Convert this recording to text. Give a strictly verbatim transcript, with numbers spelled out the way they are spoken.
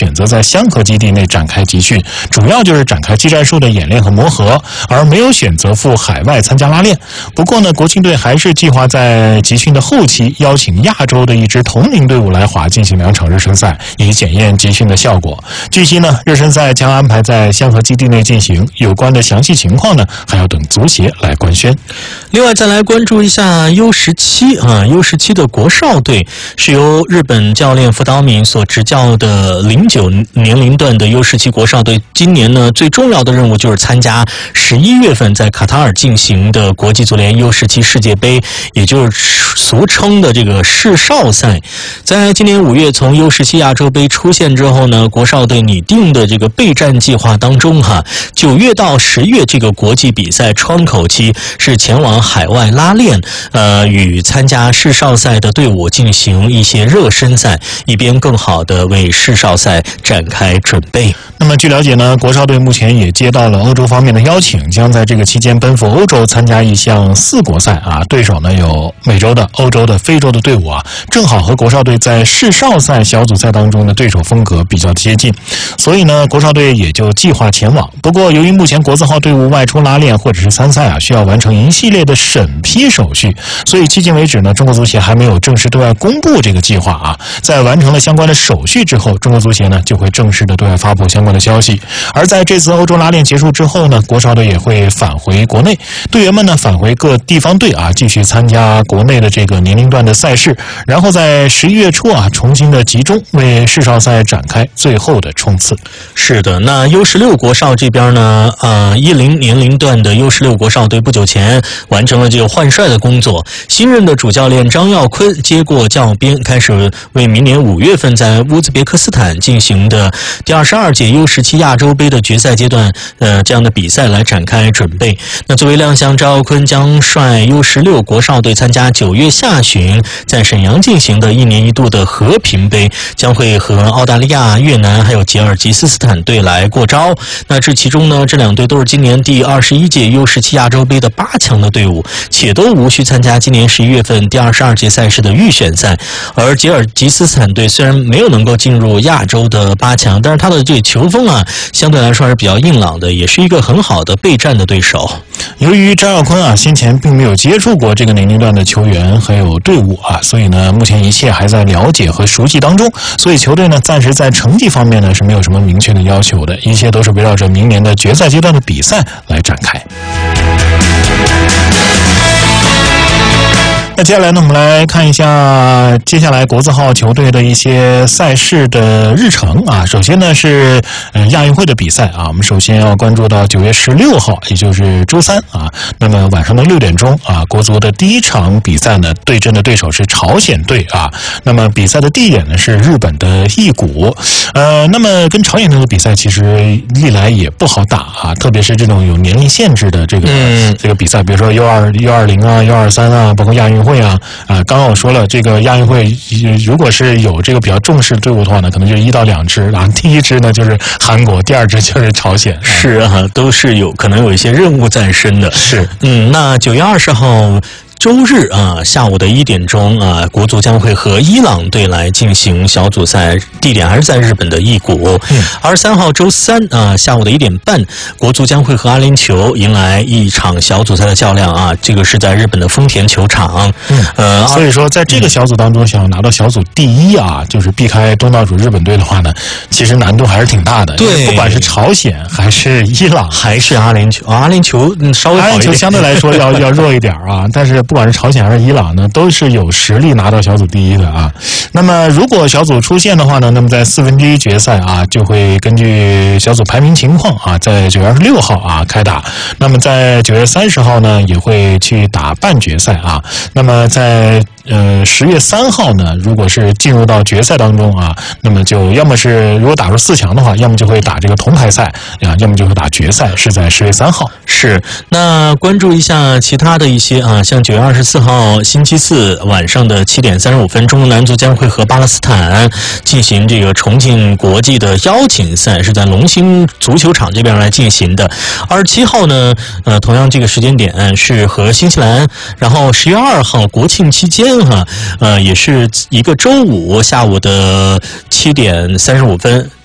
选择在香河基地内展开集训，主要就是展开技战术的演练和磨合，而没有选择赴海外参加拉练。不过呢，国青队还是计划在集训的后期邀请亚洲的一支同龄队伍来华进行两场热身赛，以检验集训的效果。据悉呢，热身赛将安排在香河基地内进行，有关的详细情况呢，还要等足协来官宣。 另外，再来关注一下 U 十七 啊 ，U 十七的国少队是由日本教练福岛敏所执教的零九年龄段的 U 十七 国少队，今年呢最重要的任务就是参加十一月份在卡塔尔进行的国际足联 U 十七 世界杯，也就是俗称的这个世少赛。在今年五月从 U 十七 亚洲杯出现之后呢，国少队拟定的这个备战计划当中哈，九月到十月这个国际比赛窗口期是前往海外拉练，呃，与参加世少赛的队伍进行一些热身赛，以便更好的为世少赛展开准备。 那么据了解呢，国少队目前也接到了欧洲方面的邀请，将在这个期间奔赴欧洲参加一项四国赛啊，对手呢有美洲的、欧洲的、非洲的队伍啊，正好和国少队在世少赛小组赛当中的对手风格比较接近，所以呢，国少队也就计划前往。不过，由于目前国字号队伍外出拉练或者是参赛啊，需要完成一系列的审批手续，所以迄今为止呢，中国足协还没有正式对外公布这个计划啊。在完成了相关的手续之后，中国足协呢就会正式的对外发布相关的消息。而在这次欧洲拉练结束之后呢，国少队也会返回国内，队员们呢返回各地方队啊，继续参加国内的这个年龄段的赛事，然后在十一月初啊，重新的集中为世少赛展开最后的冲刺。 是的，那 U 十六 国少这边呢，呃，一零年龄段的 U 十六 国少队不久前完成了这个换帅的工作，新任的主教练张耀坤接过教鞭，开始为明年五月份在乌兹别克斯坦进行的第二十二届 U 十七 亚洲杯的决赛阶段，呃，这样的比赛来展开准备。那作为亮相，张耀坤将率 U 十六 国少队参加九月下旬在沈阳进行的一年一度的和平杯，将会和澳大利亚、越南还有吉尔吉斯斯坦队来过招。那这其中呢，这两队都是今年第二十一届 U 十七 亚洲杯的八强的队伍，且都无需参加今年十一月份第二十二届赛事的预选赛。而吉尔吉斯斯坦队虽然没有能够进入亚洲的八强，但是他的这个球风啊，相对来说还是比较硬朗的，也是一个很好的备战的对手。 由于张耀坤啊先前并没有接触过这个年龄段的球员还有队伍啊，所以呢，目前一切还在了解和熟悉当中，所以球队呢暂时在成绩方面呢是没有什么明确的要求的，一切都是围绕着明年的决赛阶段的比赛来展开。那接下来呢，我们来看一下接下来国字号球队的一些赛事的日程啊。首先呢是呃亚运会的比赛啊，我们首先要关注到九月十六号，也就是周三啊。那么晚上的六点钟啊，国足的第一场比赛呢，对阵的对手是朝鲜队啊。那么比赛的地点呢是日本的义谷，呃，那么跟朝鲜队的比赛其实历来也不好打啊，特别是这种有年龄限制的这个、嗯、这个比赛，比如说 U 二 U 二零啊 U 二三啊，包括亚运会啊啊，刚刚我说了，这个亚运会如果是有这个比较重视队伍的话呢，可能就一到两支啊，第一支呢就是韩国，第二支就是朝鲜。 是啊，都是有可能有一些任务在身的。 是， 嗯，那九月二十号。周日啊，下午的一点钟啊，国足将会和伊朗队来进行小组赛，地点还是在日本的义谷。二十三号周三啊，下午的一点半，国足将会和阿联酋迎来一场小组赛的较量啊，这个是在日本的丰田球场。 嗯，呃，所以说在这个小组当中，想要拿到小组第一啊，就是避开东道主日本队的话呢，其实难度还是挺大的。 对， 不管是朝鲜还是伊朗， 还是阿联酋，阿联酋嗯稍微好一点， 阿联酋相对来说要要弱一点啊，但是不管是朝鲜还是伊朗呢，都是有实力拿到小组第一的啊。那么如果小组出线的话呢，那么在四分之一决赛啊，就会根据小组排名情况啊，在九月二十六号啊开打。那么在九月三十号呢，也会去打半决赛啊。那么在呃十月三号呢，如果是进入到决赛当中啊，那么就要么是如果打入四强的话，要么就会打这个铜牌赛啊，要么就会打决赛，是在十月三号。 是，那关注一下其他的一些啊，像九月二十四号星期四晚上的七点三十五分，中国男足将会和巴勒斯坦进行这个重庆国际的邀请赛，是在龙兴足球场这边来进行的。二十七号呢，呃，同样这个时间点是和新西兰，然后十月二号国庆期间哈，呃，也是一个周五下午的七点三十五分。